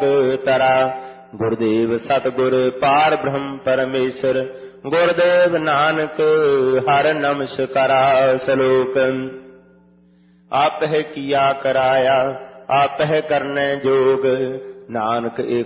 जग तरा। गुरुदेव सतगुर पार ब्रह्म परमेश्वर, गुरुदेव नानक हर नमस्कारा। सलोक आप है किया कराया, आप है करने जोग, नानक एक